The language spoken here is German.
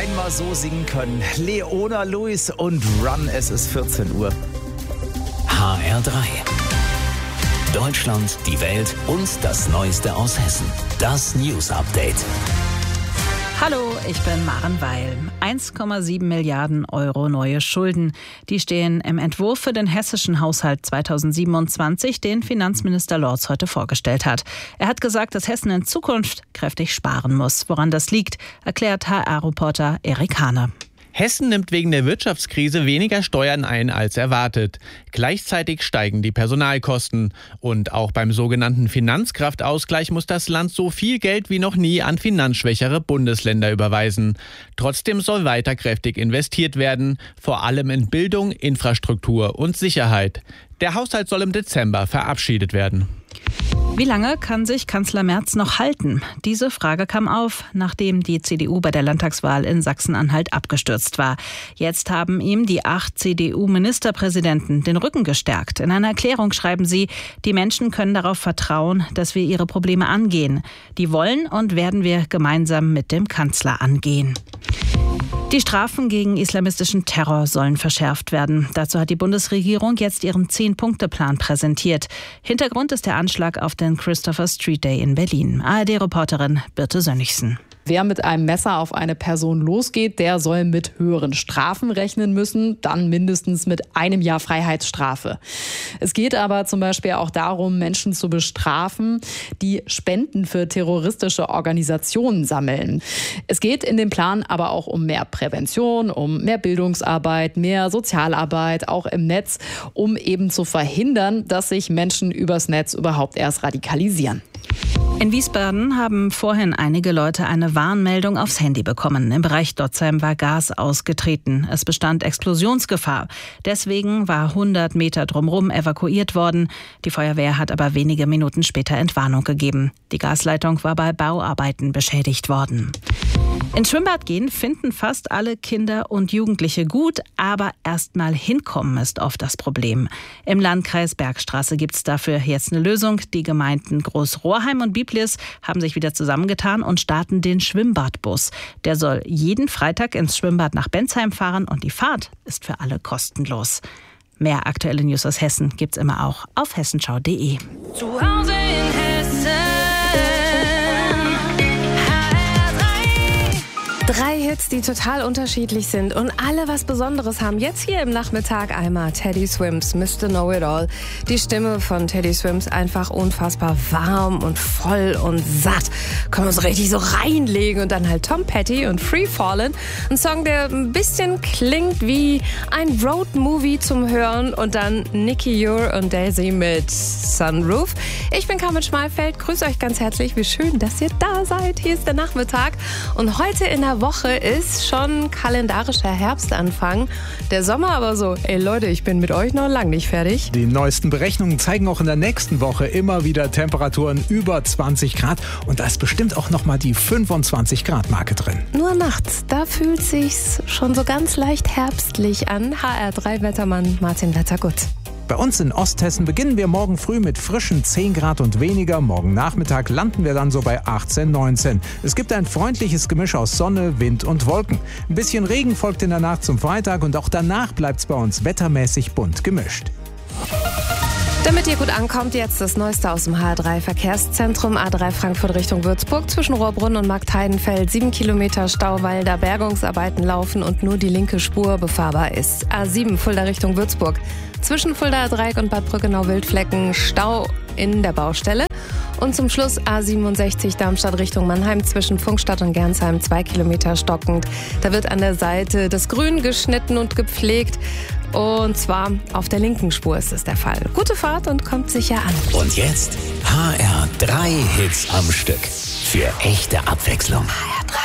einmal so singen können. Leona Lewis und Run, es ist 14 Uhr. HR3. Deutschland, die Welt und das Neueste aus Hessen. Das News Update. Hallo, ich bin Maren Weil. 1,7 Milliarden Euro neue Schulden. Die stehen im Entwurf für den hessischen Haushalt 2027, den Finanzminister Lorz heute vorgestellt hat. Er hat gesagt, dass Hessen in Zukunft kräftig sparen muss. Woran das liegt, erklärt HR-Reporter Erik Hane. Hessen nimmt wegen der Wirtschaftskrise weniger Steuern ein als erwartet. Gleichzeitig steigen die Personalkosten. Und auch beim sogenannten Finanzkraftausgleich muss das Land so viel Geld wie noch nie an finanzschwächere Bundesländer überweisen. Trotzdem soll weiter kräftig investiert werden, vor allem in Bildung, Infrastruktur und Sicherheit. Der Haushalt soll im Dezember verabschiedet werden. Wie lange kann sich Kanzler Merz noch halten? Diese Frage kam auf, nachdem die CDU bei der Landtagswahl in Sachsen-Anhalt abgestürzt war. Jetzt haben ihm die 8 CDU-Ministerpräsidenten den Rücken gestärkt. In einer Erklärung schreiben sie, die Menschen können darauf vertrauen, dass wir ihre Probleme angehen. Die wollen und werden wir gemeinsam mit dem Kanzler angehen. Die Strafen gegen islamistischen Terror sollen verschärft werden. Dazu hat die Bundesregierung jetzt ihren 10-Punkte-Plan präsentiert. Hintergrund ist der Anschlag auf den Christopher Street Day in Berlin. ARD-Reporterin Birte Sönnigsen. Wer mit einem Messer auf eine Person losgeht, der soll mit höheren Strafen rechnen müssen, dann mindestens mit 1 Jahr Freiheitsstrafe. Es geht aber zum Beispiel auch darum, Menschen zu bestrafen, die Spenden für terroristische Organisationen sammeln. Es geht in dem Plan aber auch um mehr Prävention, um mehr Bildungsarbeit, mehr Sozialarbeit, auch im Netz, um eben zu verhindern, dass sich Menschen übers Netz überhaupt erst radikalisieren. In Wiesbaden haben vorhin einige Leute eine Warnmeldung aufs Handy bekommen. Im Bereich Dotzheim war Gas ausgetreten. Es bestand Explosionsgefahr. Deswegen war 100 Meter drumherum evakuiert worden. Die Feuerwehr hat aber wenige Minuten später Entwarnung gegeben. Die Gasleitung war bei Bauarbeiten beschädigt worden. Ins Schwimmbad gehen finden fast alle Kinder und Jugendliche gut, aber erst mal hinkommen ist oft das Problem. Im Landkreis Bergstraße gibt es dafür jetzt eine Lösung. Die Gemeinden Großrohrheim und Biblis haben sich wieder zusammengetan und starten den Schwimmbadbus. Der soll jeden Freitag ins Schwimmbad nach Bensheim fahren und die Fahrt ist für alle kostenlos. Mehr aktuelle News aus Hessen gibt's immer auch auf hessenschau.de. Zu Hause in Hessen. 3 Hits, die total unterschiedlich sind und alle was Besonderes haben. Jetzt hier im Nachmittag einmal Teddy Swims, Mr. Know-It-All. Die Stimme von Teddy Swims einfach unfassbar warm und voll und satt. Können wir uns richtig so reinlegen. Und dann halt Tom Petty und Free Fallin'. Ein Song, der ein bisschen klingt wie ein Road-Movie zum Hören. Und dann Nicky Ure und Daisy mit Sunroof. Ich bin Carmen Schmalfeld, grüße euch ganz herzlich. Wie schön, dass ihr da seid. Hier ist der Nachmittag. Und heute in der Woche ist schon kalendarischer Herbstanfang. Der Sommer aber so, ey Leute, ich bin mit euch noch lang nicht fertig. Die neuesten Berechnungen zeigen auch in der nächsten Woche immer wieder Temperaturen über 20 Grad. Und da ist bestimmt auch nochmal die 25 Grad Marke drin. Nur nachts, da fühlt sich's schon so ganz leicht herbstlich an. HR3-Wettermann Martin Wettergut. Bei uns in Osthessen beginnen wir morgen früh mit frischen 10 Grad und weniger. Morgen Nachmittag landen wir dann so bei 18, 19. Es gibt ein freundliches Gemisch aus Sonne, Wind und Wolken. Ein bisschen Regen folgt in der Nacht zum Freitag und auch danach bleibt es bei uns wettermäßig bunt gemischt. Damit ihr gut ankommt, jetzt das Neueste aus dem HR3-Verkehrszentrum. A3 Frankfurt Richtung Würzburg zwischen Rohrbrunn und Marktheidenfeld. 7 Kilometer Stau, weil da Bergungsarbeiten laufen und nur die linke Spur befahrbar ist. A7 Fulda Richtung Würzburg. Zwischen Fuldaer Dreieck und Bad Brückenau-Wildflecken Stau in der Baustelle. Und zum Schluss A67 Darmstadt Richtung Mannheim zwischen Pfungstadt und Gernsheim 2 Kilometer stockend. Da wird an der Seite das Grün geschnitten und gepflegt. Und zwar auf der linken Spur ist es der Fall. Gute Fahrt und kommt sicher an. Und jetzt HR3 Hits am Stück. Für echte Abwechslung. HR3.